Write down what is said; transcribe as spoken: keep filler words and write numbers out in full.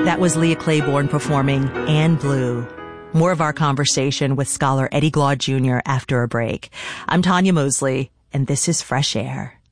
That was Leah Claiborne performing Anne Blue. More of our conversation with scholar Eddie Glaude Junior after a break. I'm Tanya Mosley, and this is Fresh Air.